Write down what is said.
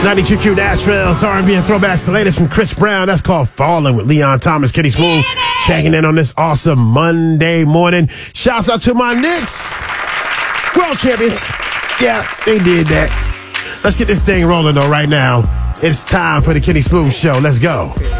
92Q Nashville's R&B and throwbacks. The latest from Chris Brown. That's called Falling with Leon Thomas, Kenny Smooth, checking in on this awesome Monday morning. Shouts out to my Knicks. World champions. Yeah, they did that. Let's get this thing rolling though right now. It's time for the Kenny Smooth Show. Let's go.